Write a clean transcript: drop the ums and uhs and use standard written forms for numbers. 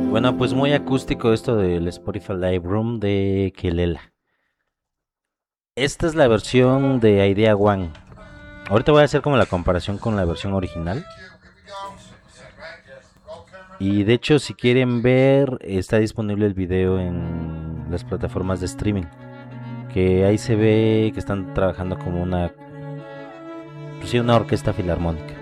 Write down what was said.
Bueno, pues muy acústico esto del Spotify Live Room de Kelela. Esta es la versión de Idea One. Ahorita voy a hacer como la comparación con la versión original. Y de hecho, si quieren ver, está disponible el video en las plataformas de streaming. Que ahí se ve que están trabajando como una, pues sí, una orquesta filarmónica.